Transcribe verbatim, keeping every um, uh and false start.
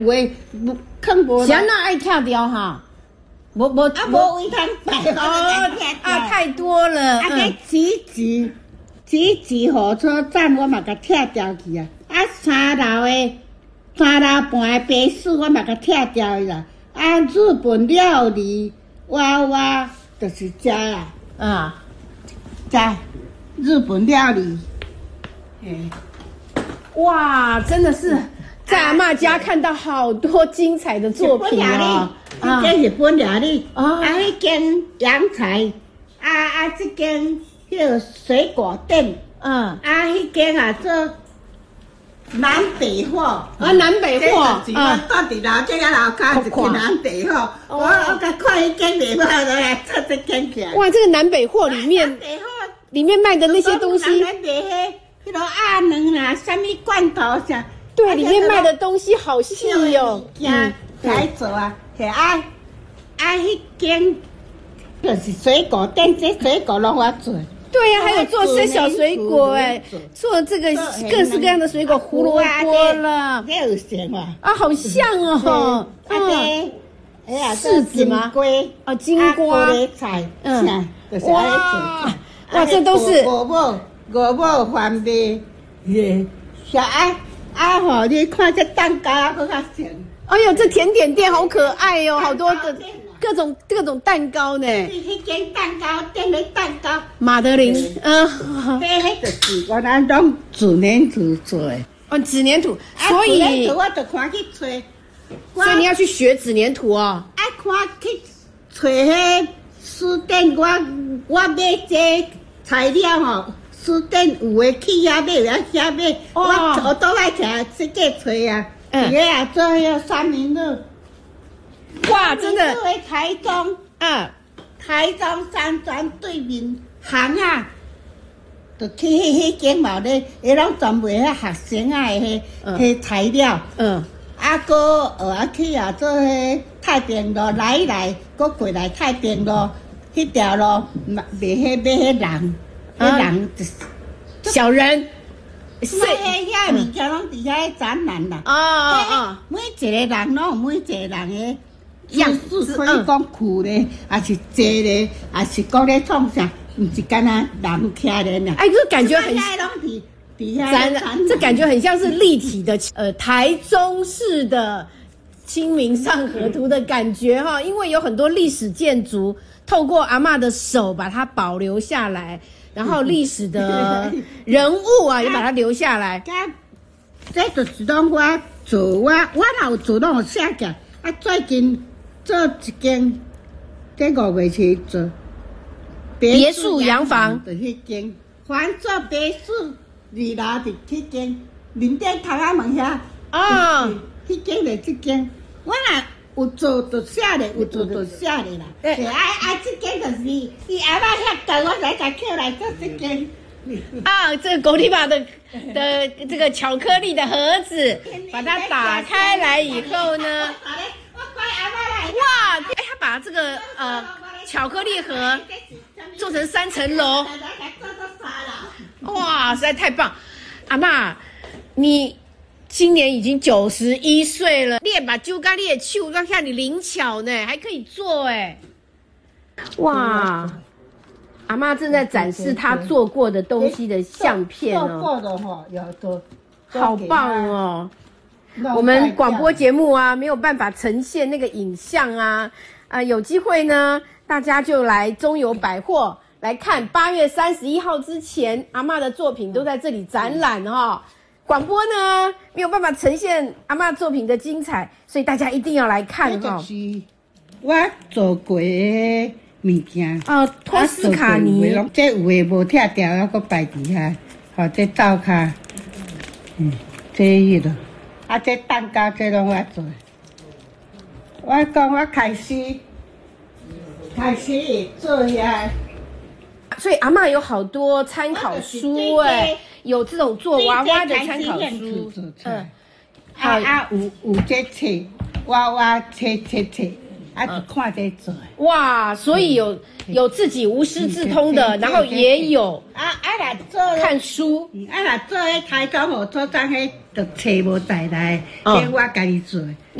喂，无坑无。 谁那爱跳掉哈？无无啊，无位通摆哦啊，太多了。 啊，个集集集集火车站，我嘛甲拆掉去啊。啊，三楼的三楼半的别墅，我嘛甲拆掉去啦。啊，日本料理娃娃就是遮啦。 啊， 在日本料理。哎。 哇，真的是在阿嬷家看到好多精彩的作品啊！ 啊，这间日本料理， 啊， 啊，那间洋菜，啊啊，这间迄个水果店， 嗯， 啊，迄间啊做南北货， 啊，南北货， 啊，我住伫楼这个楼骹是南北货，我我甲看迄间袂歹，就来做这间起来。 哇，这个南北货里面，里面卖的那些东西。 迄个鸭卵啦，什么罐头啥？ 对，里面卖的东西好细哦。 嗯，来做啊，是啊啊，迄间就是水果店，这水果拢我做。 对呀、啊，还有做些小水果哎，做这个各式各样的水果，胡萝卜了， 这有像啊？ 啊，好像哦。 啊对，哎呀， 柿子吗？哦，金瓜。 菠菜，嗯， 哇哇，这都是。 五母五母番麦，耶，小爱啊吼，你看这蛋糕好较像。 哎呦，这甜点店好可爱哟、哦，好多的各种各种蛋糕呢。 迄间蛋糕店的蛋糕， 马德琳，嗯， 这迄就是我咱拢纸黏土做的。 哦，纸黏土，所以纸黏土我就看去找， 所以你要去学纸黏土哦。 啊，看去找迄书店，我我买这材料吼。书店有诶去遐买，有遐遐买，我我倒来徛去个找啊，伫个啊做迄个三明治。 哇，真的！ 作为台中， 啊， 台中三庄对面行啊，就去迄迄间嘛咧，伊拢专卖迄学生啊诶迄迄材料。嗯。啊，搁学啊去啊做迄太平路来来，搁过来太平路迄条路卖迄买迄人。迄人小人， 是迄遐物件拢伫遐展览啦。 哦哦哦， 每一个人拢有每一个人诶样式，可以讲酷咧，还是坐咧，还是讲咧创啥，毋是干那人徛咧呐。 哎，这感觉很展览， 这感觉很像是立体的，呃，台中市的《清明上河图》的感觉哈，因为有很多历史建筑，透过阿嬷的手把它保留下来。然后历史的人物啊，也把它留下来。 这就是拢我做，我我若有做，拢有写起来。啊，最近做一间，这五月初做别墅洋房， 就迄间，反做别墅二楼伫迄间，林店头仔门遐。啊，迄间就这间，我若。有做就写咧，有做就写咧啦。是啊啊，这间就是伊阿嬷遐教我才甲捡来做这间。 啊，这个狗力巴的的这个巧克力的盒子，把它打开来以后呢，哇，哎，他把这个呃巧克力盒做成三层楼，哇，实在太棒！阿嬷，你。今年已经九十一岁了，你也把酒咖你的手要看你灵巧呢，还可以做哎，哇！阿嬷正在展示她做过的东西的相片哦， 做过的哈，有做， 好棒哦！我们广播节目啊，没有办法呈现那个影像啊，啊、呃，有机会呢，大家就来中友百货来看，八月三十一号之前，阿嬷的作品都在这里展览哈、哦。广播呢没有办法呈现阿嬷作品的精彩，所以大家一定要来看哈、哦。 我做过的物件哦，托斯卡尼， 这有诶无拆掉，还搁摆伫遐，好这灶骹，嗯，这迄落，啊这蛋糕这拢我做。我讲我开始开始会做遐。 所以阿嬷有好多参考书哎、欸，有这种做娃娃的参考书， 嗯，啊啊有有这册娃娃册册册， 啊，就看这做。 哇，所以有有自己无师自通的，然后也有啊啊来做看书， 啊来做迄台中无做张迄，就找无在来，迄我家己做。